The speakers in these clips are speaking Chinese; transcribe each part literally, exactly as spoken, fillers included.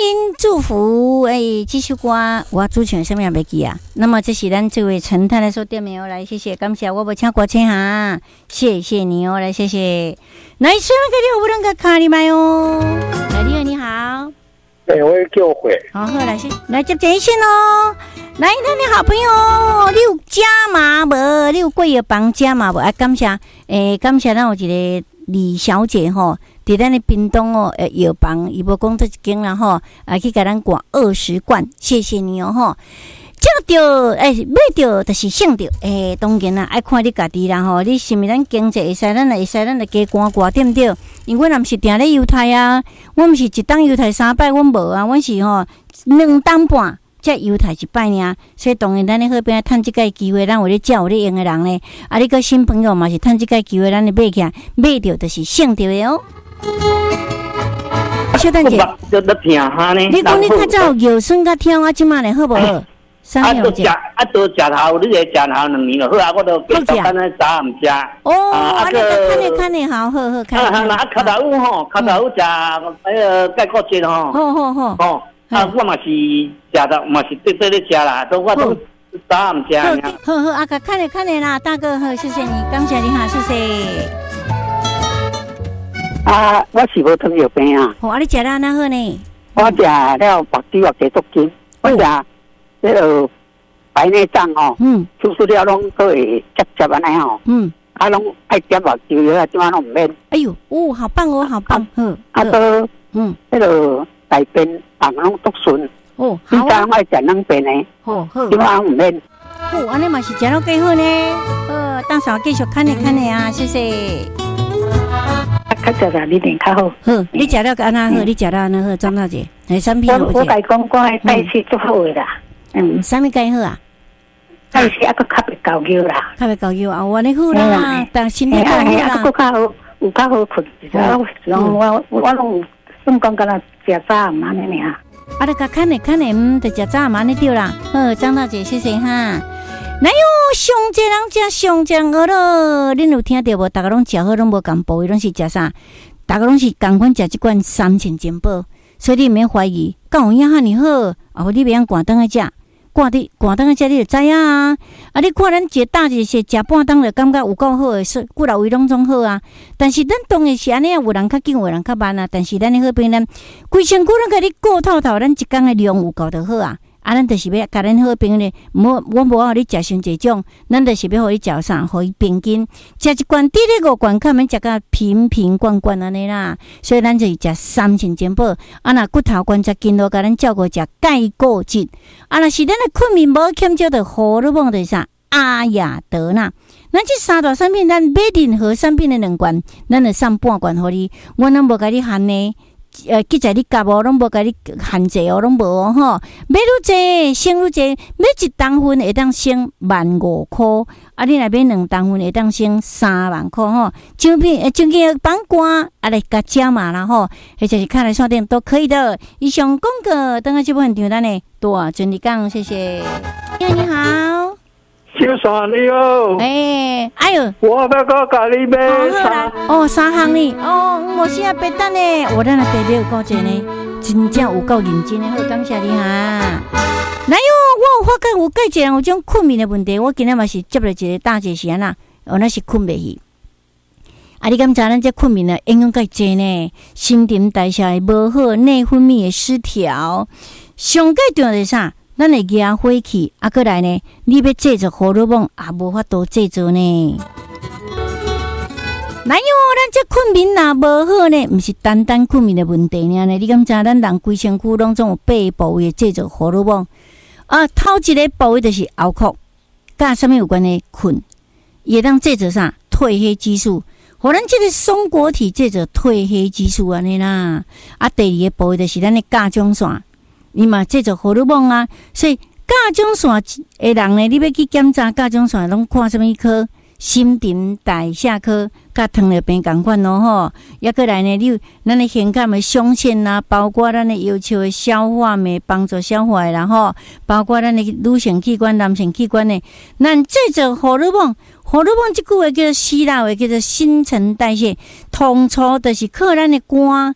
祝福，哎，这首歌我主唱什么也袂记啊。那么这是咱这位陈太来说点名哦，来谢谢，感谢我无请歌请哈，谢谢你哦，来谢谢。来，虽然给你好不能个卡你麦哦，来你好你好， 对，我叫会， 好好来先来接电线哦。来，咱的好朋友，你有加码无？你有贵的房加码无？啊，感谢，诶、欸，感谢咱有一个李小姐吼，伫咱的屏东哦，呃，药房伊无讲这一间啦吼，啊，去给咱挂二十罐，谢谢你哦吼。这着诶，买着就是省着，诶、欸，当然啦，爱看你家己啦吼，你是毋是咱经济会使，咱会使，咱会加挂挂对毋对？因为我若毋是定咧犹太啊，我毋是一档犹太三摆，阮无啊，阮是吼两档半。这犹太一摆尔，所以当然咱咧好边趁即个机会，咱有咧教有咧用的人咧，啊，你个新朋友嘛是趁即个机会，咱咧买起来，买着就是省着的哦。小等者，你讲你较早腰酸甲痛啊，即马咧好无好？ 啊，都食啊，都食头，你个食头两年了，好啊，我都继续干咧早暗食。 哦，啊，你个看咧看咧，好好好，看。 啊，那脚头有吼，脚头有食那个钙骨精吼。 好好好。 哦。啊，我嘛是食到，嘛是对对咧食啦，都我都早暗食呀。 好好，阿哥看咧看咧啦，大哥好，谢谢你，感谢你哈，谢谢。 啊，我是无糖尿病啊。 哦，啊，你食了安那好呢？ 我食了白猪肉解毒筋，我食那个白内障哦，嗯，手术了拢都会接接安尼哦，嗯，啊，拢爱点目睭药啊，怎啊拢唔免。 哎呦，哦，好棒哦，好棒，好， 啊都，嗯，那个大便肠拢毒顺。哦，好啊！你早爱食两遍呢？好好，今晚唔免。 哦，安尼嘛是食了几好呢。呃，当时继续看你看你啊，谢谢。 啊，较食啦，你练较好。 好，你食了安那好，你食了安那好，张大姐，哎，产品我我甲伊讲，我的代谢足好的啦。 嗯，啥物介好啊？ 代谢啊，佫较袂高腰啦。 较袂高腰啊，我你好啦，但身体好啦。 啊，佫较好，有较好困。我我我拢算讲敢若食早暗安尼尔。 啊，你甲看咧看咧，嗯，就食早嘛，你对啦。好，张大姐，谢谢哈。哪有上济人食上济饿咯？恁有听到无？大家拢食好，拢无共部位，拢是食啥？大家拢是共款食即罐三千金宝，所以你免怀疑，敢有影遐尼好？哦，你袂用赶灯去食，赶伫赶灯去食，你就知影啊。啊，你看咱一个大一些食半顿就感觉有够好诶，说骨头位拢总好啊。但是咱当然是安尼啊，有人较紧，有人较慢啊。但是咱诶好边咱规身躯拢甲你顾透透，咱一工诶量有够就好啊。啊，咱就是要甲咱好朋友咧，无我无互你食伤济种，咱就是要互你食啥，互伊平均食一罐，滴咧五罐，较免食甲瓶瓶罐罐安尼啦。所以咱就是食三千金宝，啊，若骨头关节筋络，甲咱照顾食钙固质。啊，若是咱诶困眠无欠少的荷尔蒙就是啥阿雅德纳。咱这三大产品，咱买任何产品的两罐，咱就送半罐互你，我拢无甲你限呢。呃，记在你夹哦，拢无甲你限制哦，拢无哦吼。买愈济，省愈济，买一担份会当省万五箍，啊，你若买两担份会当省三万箍吼。奖品呃，奖金绑瓜啊来加加码啦吼，或者是看来商店都可以的。以上广告，等下这部分场咱呢，多准你讲，谢谢。你好，你好。 小三你好， 哎，哎呦， 我要个咖喱买三哦，三行呢，哦，我现在别等呢，我咱的第六个节呢，真正有够认真的，好感谢你哈。来哟，我有发觉有介济人有种困眠的问题，我今日嘛是接了一个大姐是安那，哦，那是困袂去。啊，你敢知咱这困眠呢，影响介济呢？新陈代谢无好，内分泌的失调，上介重要是啥？咱会压火气，啊，过来呢，你要制作荷尔蒙也无法度制作呢。哪有咱这困眠若无好呢？毋是单单困眠的问题呢。你敢知咱人规身躯拢总有八个部位制作荷尔蒙啊？头一个部位就是喉壳，甲啥物有关的困，也当制作啥褪黑激素，互咱这个松果体制作褪黑激素安尼啦。啊，第二个部位就是咱的甲状腺。你嘛制作荷尔蒙啊，所以甲状腺的人呢，你要去检查甲状腺，拢看什么科？新陈代谢科，甲糖尿病共款咯吼。也过来呢，你咱的胸腔的胸腺啊，包括咱的要求的消化酶，帮助消化的，然后包括咱的女性器官、男性器官呢，咱制作荷尔蒙。荷尔蒙这句话叫做希腊话，叫做新陈代谢，通初就是靠咱的肝。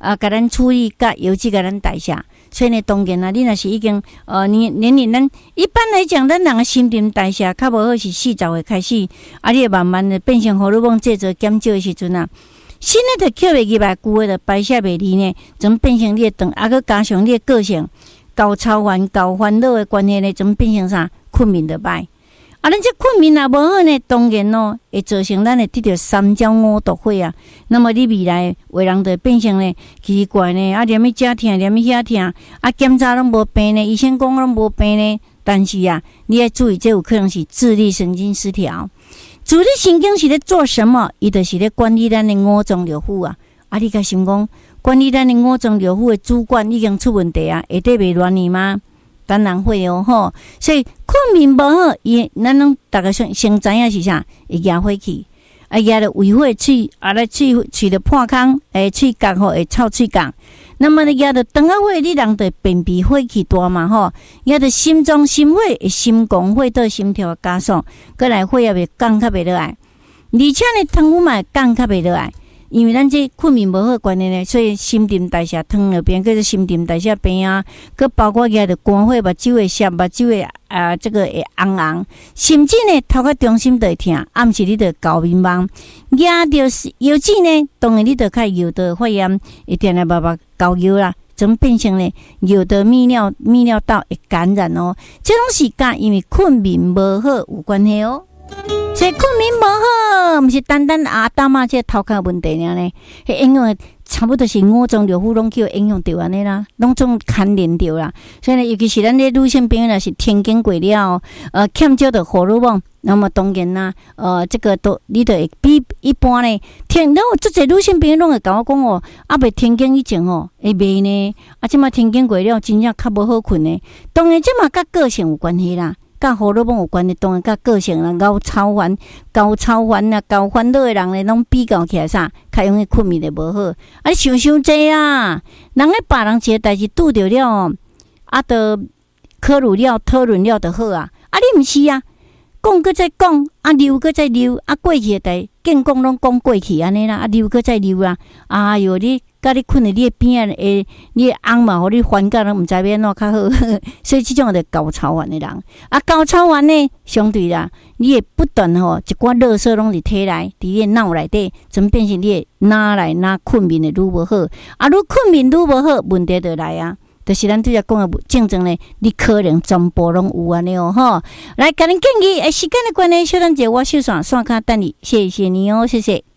啊，甲咱处理甲油脂甲咱代谢。所以呢，当然啦，你若是已经呃年年龄，咱一般来讲，咱人的新陈代谢较无好是四十岁开始，啊，你慢慢的变成荷尔蒙制造减少的时阵啊，新的就吸袂入来，旧的就排泄袂离呢，怎变成你的肠，啊，佮加上你的个性高超烦、高烦恼的关系呢，怎变成啥？困眠就歹。啊，咱这困眠也无好呢，当然咯，会造成咱会得到三焦五毒火啊。那么你未来为人就变成呢奇怪呢，啊，连咪遮疼，连咪遐疼，啊，检查拢无病呢，医生讲拢无病呢。但是啊，你要注意，这有可能是自律神经失调。自律神经是咧做什么？伊就是咧管理咱的五脏六腑啊。啊，你甲想讲，管理咱的五脏六腑的主管已经出问题啊，会得袂乱去吗？当然会哦，吼！所以困眠无好，伊咱拢大家先先知影是啥？会压火气，啊压了胃火喙，啊来喙喙的破空，诶喙角吼会臭喙角。那么呢压着肠仔火，你人就便秘火气大嘛，吼！压着心脏心火，会心狂火到心跳加速，过来火也袂降较袂落来，而且呢汤污嘛降较袂落来。因为咱这困眠无好关系呢，所以新陈代谢汤那边，叫做新陈代谢病啊，佮包括个的肝火、目睭会涩、目睭会啊，这个会红红，甚至呢头壳中心就会疼，暗时你就高面茫，压着腰子呢，当然你就较腰的发炎，会定来慢慢高腰啦，怎变成呢腰的泌尿泌尿道会感染哦，这种是甲因为困眠无好有关系哦。所以困眠无好，毋是单单阿大妈这头壳问题尔呢，迄影响差不多是五脏六腑拢叫影响到安尼啦，拢总牵连到啦。所以呢，尤其是咱的女性朋友若是天经过了，呃，欠少的荷尔蒙，那么当然啦，呃，这个都你就会比一般呢，天，然后这些女性朋友拢会甲我讲哦，啊，袂天经以前吼会袂呢，啊，即马天经过了，真正较无好困呢。当然，即马甲个性有关系啦。甲荷尔蒙有关的，当然甲个性啦，高超烦、高超烦啊、高烦恼的人咧，拢比较起来啥，较容易困眠的无好。啊，你想想这啊，人咧别人一个代志拄着了，啊，得考虑了、讨论了就好啊。啊，你毋是啊，讲搁再讲，啊，留搁再留，啊，过去的代见讲拢讲过去安尼啦，啊，留搁再留啊。哎哟，你。甲你困伫你的边啊，诶，你的翁嘛，互你烦到拢毋知要安怎较好，所以即种就高超烦的人，啊，高超烦呢，相对啦，你会不断吼一寡垃圾拢伫体内，伫你的脑内底，怎变成你的哪来哪困眠的愈无好，啊，愈困眠愈无好，问题就来啊，就是咱拄则讲的症状呢，你可能全部拢有安尼哦，吼，来，甲恁建议，诶，时间的关系，小等者我收线，线卡等你，谢谢你哦，谢谢。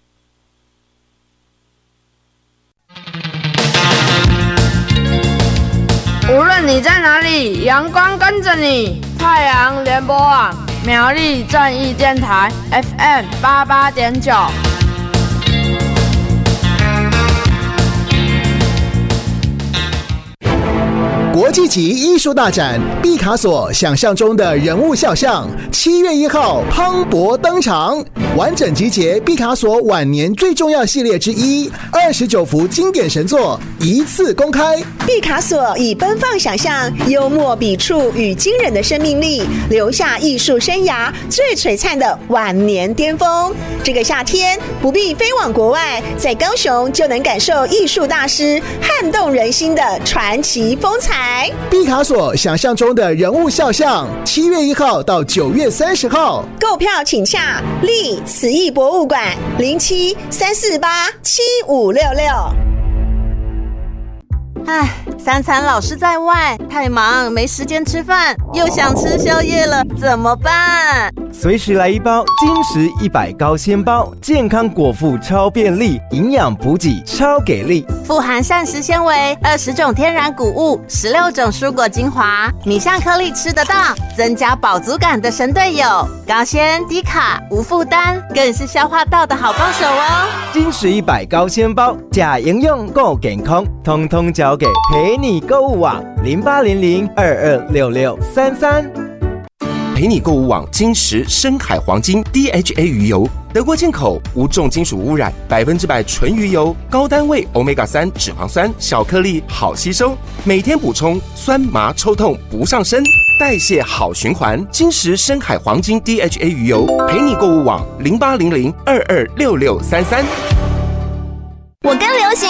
无论你在哪里，阳光跟着你。太阳联播网苗栗正义电台 F M 八八点九。 国际级艺术大展毕卡索想象中的人物肖像，七月一号磅礴登场，完整集结毕卡索晚年最重要系列之一，二十九幅经典神作一次公开。 毕卡索以奔放想象、幽默笔触与惊人的生命力，留下艺术生涯最璀璨的晚年巅峰。这个夏天不必飞往国外，在高雄就能感受艺术大师撼动人心的传奇风采。 毕卡索想象中的人物肖像，七月一号到九月三十号， 购票请洽立慈艺博物馆零七三四八七五六六。 唉，三餐老是在外，太忙没时间吃饭，又想吃宵夜了，怎么办？ 随时来一包金石一百高纤包，健康果腹超便利，营养补给超给力， 富含膳食纤维，二十种天然谷物，十六种蔬果精华，米香颗粒吃得到，增加饱足感的神队友，高纤低卡无负担，更是消化道的好帮手哦。 金石一百高纤包，假营养够健康，通通交给陪你购物网零八零零二二六六三三。 陪你购物网金石深海黄金 D H A 鱼油，德国进口，无重金属污染，百分之百纯鱼油，高单位 欧米伽三 脂肪酸，小颗粒好吸收，每天补充，酸麻抽痛不上身，代谢好循环。金石深海黄金 D H A 鱼油，陪你购物网零八零零二二六六三三。 我跟流行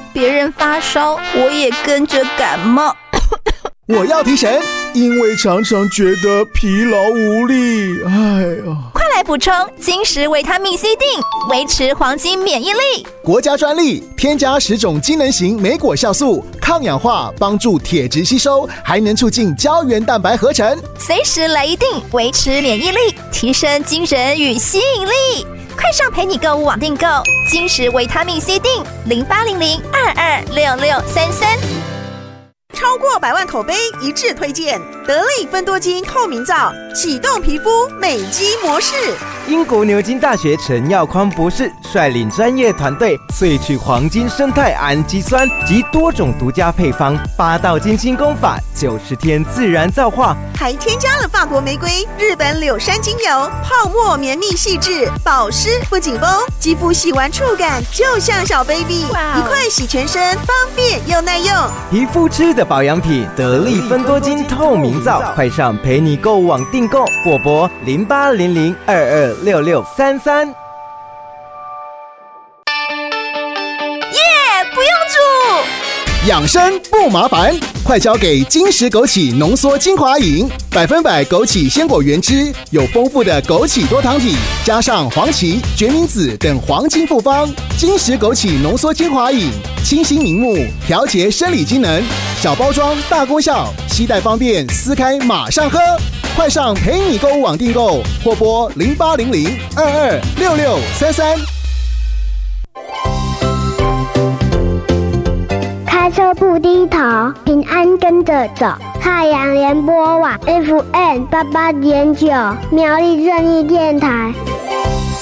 别人发烧，我也跟着感冒。 我要提神，因为常常觉得疲劳无力。哎呀， 快来补充金石维他命 C 锭，维持黄金免疫力。 国家专利，添加十种机能型莓果酵素，抗氧化，帮助铁质吸收，还能促进胶原蛋白合成。 随时来一锭，维持免疫力，提升精神与吸引力。快上陪你购物网订购金石维他命 C 锭，零八零零二二六六三三。 超过百万口碑一致推荐得力芬多精透明皂，启动皮肤美肌模式。 英国牛津大学陈耀匡博士率领专业团队萃取黄金生态氨基酸及多种独家配方，八道精心工法，九十天自然皂化， 还添加了法国玫瑰、日本柳杉精油，泡沫绵密细致，保湿不紧绷，肌肤洗完触感就像小 baby， 一块洗全身，方便又耐用。 皮肤吃的保养品，得力芬多精透明皂，快上陪你购物网订购，或拨零八零零二二六六三三。 耶，不用煮。 养生不麻烦，快交给金石枸杞浓缩精华饮，百分百枸杞鲜果原汁，有丰富的枸杞多糖体，加上黄芪、决明子等黄金复方。金石枸杞浓缩精华饮，清新明目，调节生理机能，小包装大功效，携带方便，撕开马上喝。快上陪你购物网订购，或拨零八零零二二六六三三。 开车不低头，平安跟着走。太阳联播网 F M 八八点九，苗栗正义电台。